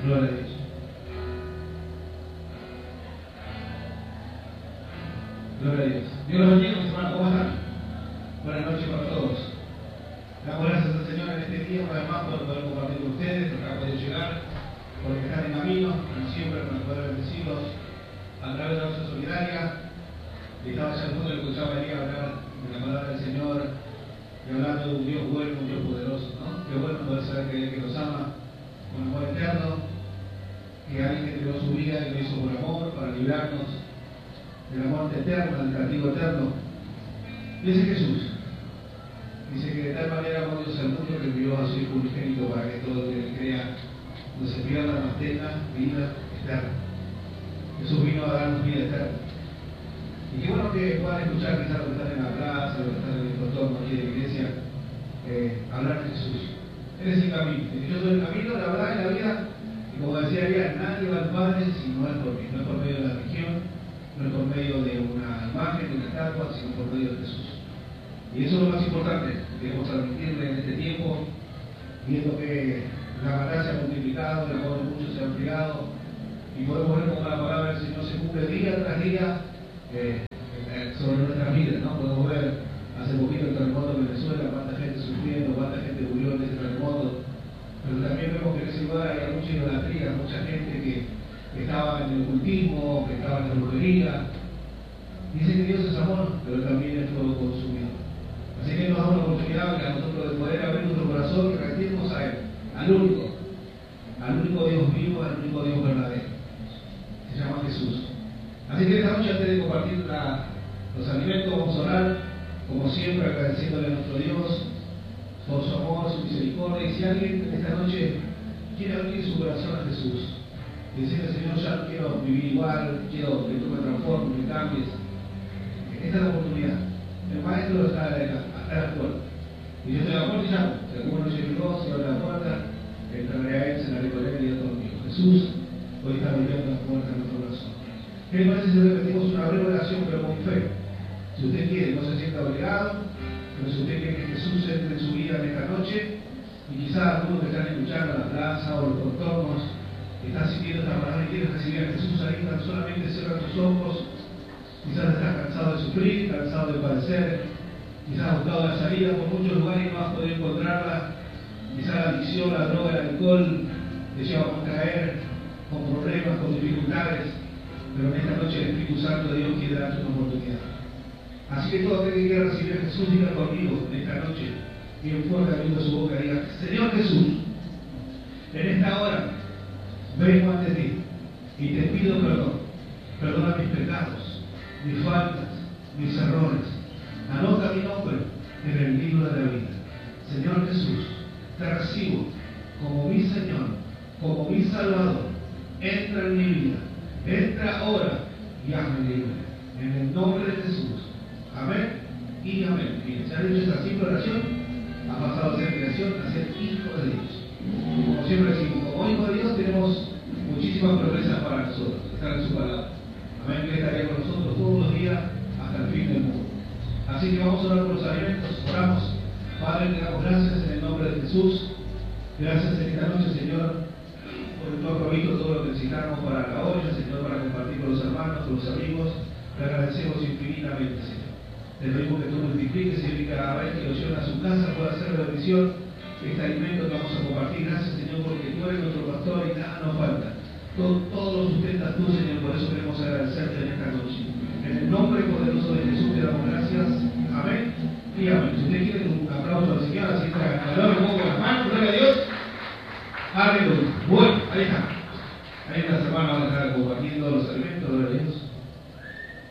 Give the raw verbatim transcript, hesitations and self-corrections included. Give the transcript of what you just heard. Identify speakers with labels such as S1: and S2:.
S1: Gloria a Dios. Gloria a Dios. Dios los bendiga, mis hermanos. ¿Cómo están? Buenas noches para todos. Damos gracias al Señor en este tiempo, además, por poder compartir con ustedes, porque acá pueden llegar, porque están en camino, como siempre, para poder bendecirlos a través de la oración solidaria. Y estaba ya al fondo, le escuchaba a Elías hablar de la palabra del Señor, y hablando de un Dios bueno, un Dios poderoso, ¿no? Qué bueno poder saber que, que nos ama con amor eterno, que alguien que entregó su vida y lo hizo por amor, para librarnos de la muerte eterna, del castigo eterno. Dice Jesús, dice que de tal manera amó Dios al mundo que envió a su Hijo unigénito para que todo el que crea no se pierda, mas tenga vida eterna. Jesús vino a darnos vida eterna. Y qué bueno que puedan escuchar quizás los que están en la plaza, los que están en el contorno aquí de la iglesia, eh, hablar de Jesús. Él es el camino. Yo soy el camino, la verdad y la vida. Y como decía ella, nadie va al Padre si no es por mí. No es por medio de la religión, no es por medio de una imagen, de una estatua, sino por medio de Jesús. Y eso es lo más importante que queremos transmitirle en este tiempo, viendo que la maldad se ha multiplicado, el amor de muchos se ha ampliado, y podemos ver cómo la palabra del Señor se cumple día tras día eh, eh, sobre nuestras vidas, ¿no? Podemos ver hace poquito el terremoto en Venezuela, cuánta gente sufriendo, cuánta gente murió en ese terremoto, pero también vemos que en ese lugar hay mucha idolatría, mucha gente que, que estaba en el ocultismo, que estaba en la brujería. Dice que Dios es amor, pero también es todo consumidor. Así que nos da una oportunidad a nosotros de poder abrir nuestro corazón y rendirnos a Él, al único, al único Dios vivo, al único Dios verdadero. Se llama Jesús. Así que esta noche, antes de compartir la, los alimentos, vamos a orar, como siempre, agradeciéndole a nuestro Dios por su amor, su misericordia. Y si alguien esta noche quiere abrir su corazón a Jesús y decirle, Señor, ya no quiero vivir igual, quiero que tú me transformes, me cambies, esta es la oportunidad. El maestro está a la, a la puerta. Y yo estoy a la puerta y llamo. Si alguno llegó, se abre la puerta, entraré a él, cenaré con él y a todos míos. Jesús hoy está abriendo las puertas de nuestro corazón. ¿Qué le parece si repetimos una breve oración, pero con fe? Si usted quiere, no se sienta obligado, pero si usted quiere que Jesús entre en su vida en esta noche, y quizás algunos que están escuchando en la plaza o los contornos, están sintiendo esta palabra y quieren recibir a Jesús ahí, tan solamente cierra tus ojos. Quizás estás cansado de sufrir, cansado de padecer, quizás has buscado la salida por muchos lugares y no has podido encontrarla. Quizás la adicción, la droga, el alcohol te lleva a caer con problemas, con dificultades, pero en esta noche el Espíritu Santo de Dios quiere darte una oportunidad. Así que todo aquel que quiera recibir a Jesús, diga conmigo en esta noche, bien fuerte abriendo su boca, diga, Señor Jesús, en esta hora vengo ante ti y te pido perdón, perdona mis pecados, mis faltas, mis errores. Anota mi nombre en el libro de la vida. Señor Jesús, te recibo como mi Señor, como mi Salvador. Entra en mi vida, entra ahora y hazme libre. En el nombre de Jesús. Amén y amén. Bien, se ha dicho esta simple oración, ha pasado a ser creación, a ser hijo de Dios. Y como siempre decimos, como hijo de Dios tenemos muchísimas promesas para nosotros, estar en su palabra. Amén, que estaría con nosotros todos los días hasta el fin del mundo. Así que vamos a orar por los alimentos. Oramos. Padre, te damos gracias en el nombre de Jesús. Gracias en esta noche, Señor, porque tú has provisto todo lo que necesitamos para la olla, Señor, para compartir con los hermanos, con los amigos. Te agradecemos infinitamente, Señor. Te pedimos que tú multipliques y cada vez que lo lleven a su casa pueda hacer la bendición este alimento que vamos a compartir. Gracias, Señor, porque tú eres nuestro pastor y nada nos falta. Todo, todo lo sustentas tú, Señor, por eso queremos agradecerte en esta noche. En el nombre poderoso de Jesús te damos gracias. Amén y amén. Si usted quiere un aplauso al Señor, así está, calor un poco las manos, gloria a Dios. Aleluya. Bueno, ahí está. Ahí las hermanas van a estar compartiendo los alimentos, gloria a Dios.